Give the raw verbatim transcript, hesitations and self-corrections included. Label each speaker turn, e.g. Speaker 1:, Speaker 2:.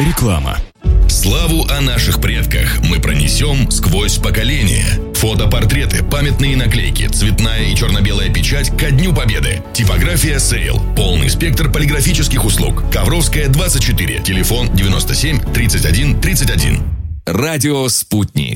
Speaker 1: Реклама.
Speaker 2: Славу о наших предках мы пронесем сквозь поколения. Фотопортреты, памятные наклейки, цветная и черно-белая печать ко Дню Победы. Типография «Сейл». Полный спектр полиграфических услуг. Ковровская, двадцать четыре. Телефон девяносто семь тридцать один тридцать один.
Speaker 1: Радио «Спутник».